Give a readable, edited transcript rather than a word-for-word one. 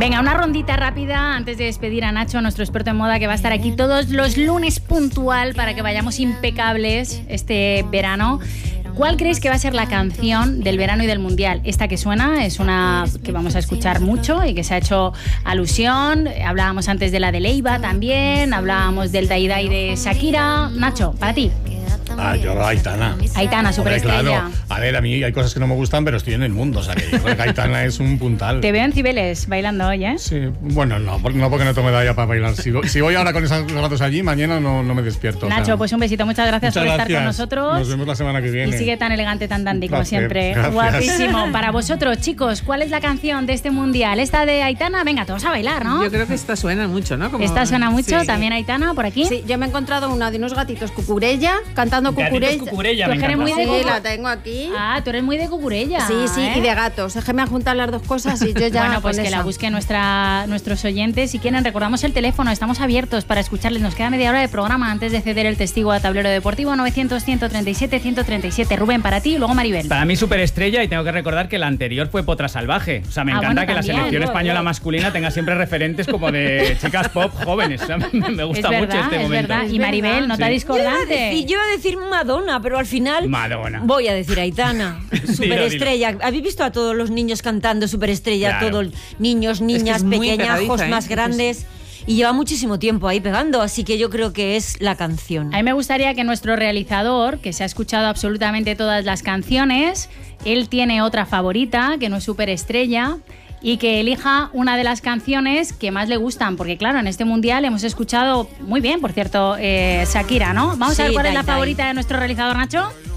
Venga, una rondita rápida antes de despedir a Nacho, nuestro experto en moda, que va a estar aquí todos los lunes puntual para que vayamos impecables este verano. ¿Cuál creéis que va a ser la canción del verano y del mundial? Esta que suena es una que vamos a escuchar mucho y que se ha hecho alusión. Hablábamos antes de la de Leiva también, hablábamos del Dai Dai de Shakira. Nacho, para ti. Yo Aitana. Aitana, superestrella. Claro. A ver, a mí hay cosas que no me gustan, pero estoy en el mundo. O sea, que yo creo que Aitana es un puntal. Te veo en Cibeles bailando hoy, ¿eh? Sí, bueno, no porque no tome edad ya para bailar. Si voy ahora con esos zapatos allí, mañana no me despierto. Nacho, pues un besito. Muchas gracias por estar con nosotros. Nos vemos la semana que viene. Y sigue tan elegante, tan dandy como siempre. Gracias. Guapísimo. Para vosotros, chicos, ¿cuál es la canción de este mundial? ¿Esta de Aitana? Venga, todos a bailar, ¿no? Yo creo que esta suena mucho, ¿no? Esta suena mucho. Sí. También Aitana, por aquí. Sí, yo me he encontrado una de unos gatitos cucurella, cantando cucurella. Tú eres muy de Sí, la tengo aquí. Ah, tú eres muy de cucurella. Sí, y de gatos. Es que me han juntado las dos cosas y yo ya. Bueno, pues con que esa. la busquen nuestros oyentes. Si quieren, recordamos el teléfono. Estamos abiertos para escucharles. Nos queda media hora de programa antes de ceder el testigo a Tablero Deportivo. 900-137-137. Rubén, para ti, y luego Maribel. Para mí superestrella, y tengo que recordar que la anterior fue Potra Salvaje. O sea, me encanta que la selección española masculina tenga siempre referentes como de chicas pop jóvenes. O sea, me gusta mucho este momento. Es verdad. Y Maribel, nota discordante. Yo iba a decir Madonna, pero al final Madonna. voy a decir Aitana. Superestrella. ¿Habéis visto a todos los niños cantando Superestrella? Claro. Todos niños, niñas, pequeñajos, más grandes. Y lleva muchísimo tiempo ahí pegando, así que yo creo que es la canción. A mí me gustaría que nuestro realizador, que se ha escuchado absolutamente todas las canciones, él tiene otra favorita, que no es Superestrella, y que elija una de las canciones que más le gustan, porque claro, en este mundial hemos escuchado muy bien, por cierto, Shakira, ¿no? Vamos a ver cuál es la favorita de nuestro realizador, Nacho.